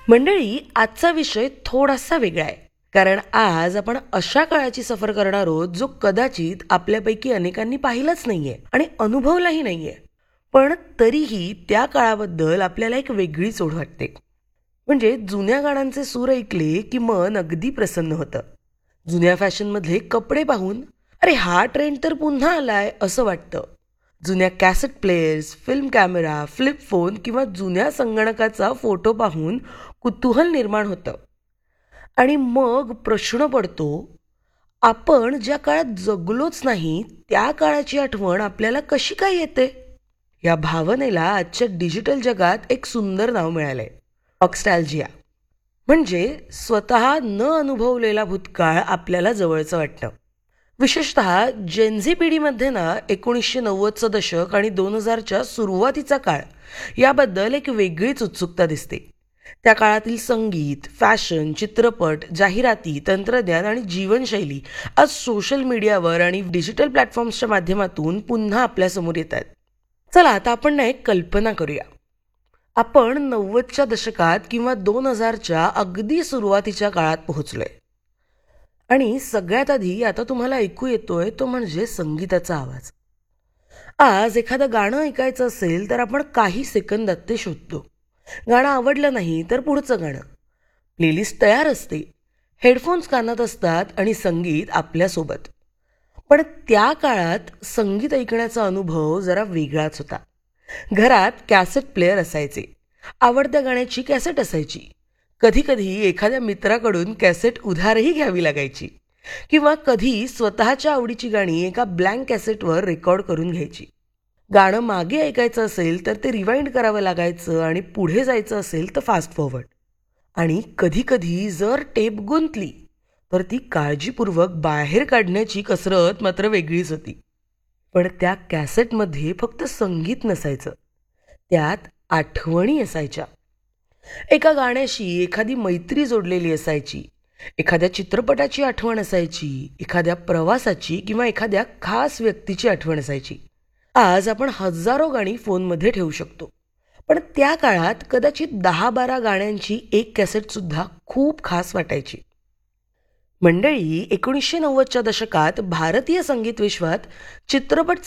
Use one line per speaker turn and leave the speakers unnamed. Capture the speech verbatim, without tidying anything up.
मंडळी, आजचा विषय थोडासा वेगळा आहे. कारण आज आपण अशा काळाची सफर करणार आहोत जो कदाचित आपल्यापैकी अनेकांनी पाहिलाच नाहीये आणि अनुभवलाही नाहीये. पण तरीही त्या काळाबद्दल आपल्याला एक वेगळीच ओढ वाटते. म्हणजे जुन्या गाण्यांचे सूर ऐकले की मन अगदी प्रसन्न होतं. जुन्या फॅशनमधले कपडे पाहून अरे हा ट्रेंड तर पुन्हा आलाय असं वाटतं. जुन्या cassette players, film camera, flip phone किंवा जुन्या संगणकाचा फोटो पाहून कुतूहल निर्माण होतं. आणि मग प्रश्न पडतो, आपण ज्या काळात जगलोच नाही त्या काळाची आठवण आपल्याला कशी काय येते? या भावनेला आजच्या डिजिटल जगात एक सुंदर नाव मिळालंय, नॉस्टॅल्जिया. म्हणजे स्वतः न अनुभवलेला भूतकाळ आपल्याला जवळचं वाटतं. विशेषतः जेनझी पिढीमध्ये ना एकोणीसशे नव्वदचं दशक आणि दोन हजारच्या सुरुवातीचा काळ याबद्दल एक वेगळीच उत्सुकता दिसते. त्या काळातील संगीत, फॅशन, चित्रपट, जाहिराती, तंत्रज्ञान आणि जीवनशैली आज सोशल मीडियावर आणि डिजिटल प्लॅटफॉर्म्सच्या माध्यमातून पुन्हा आपल्यासमोर येत आहेत. चला आता आपण ना एक कल्पना करूया. आपण नव्वदच्या दशकात किंवा दोन हजारच्या अगदी सुरुवातीच्या काळात पोहोचलोय. आणि सगळ्यात आधी आता तुम्हाला ऐकू येतोय तो म्हणजे संगीताचा आवाज. आज एखादं गाणं ऐकायचं असेल तर आपण काही सेकंदात ते शोधतो. गाणं आवडलं नाही तर पुढचं गाणं. प्लेलिस्ट तयार असते, हेडफोन्स कानात असतात आणि संगीत आपल्यासोबत. पण त्या काळात संगीत ऐकण्याचा अनुभव जरा वेगळाच होता. घरात कॅसेट प्लेअर असायचे, आवडत्या गाण्याची कॅसेट असायची. कधी कधी एखाद्या मित्राकडून कॅसेट उधारही घ्यावी लागायची किंवा कधी स्वतःच्या आवडीची गाणी एका ब्लँक कॅसेटवर रेकॉर्ड करून घ्यायची. गाणं मागे ऐकायचं असेल तर ते रिवाइंड करावं लागायचं आणि पुढे जायचं असेल तर फास्ट फॉरवर्ड. आणि कधी कधी जर टेप गुंतली तर ती काळजीपूर्वक बाहेर काढण्याची कसरत मात्र वेगळीच होती. पण त्या कॅसेटमध्ये फक्त संगीत नसायचं, त्यात आठवणी असायच्या. एका गाण्याशी एखादी मैत्री जोडलेली असायची, एखाद्या चित्रपटाची आठवण असायची, एखाद्या प्रवासाची किंवा एखाद्या खास व्यक्तीची आठवण असायची. आज आपण हजारो गाणी फोनमध्ये ठेवू शकतो, पण त्या काळात कदाचित दहा बारा गाण्यांची एक कॅसेट सुद्धा खूप खास वाटायची. मंडळी, एकोणीसशे नव्वदच्या दशकात भारतीय संगीत विश्वात चित्रपट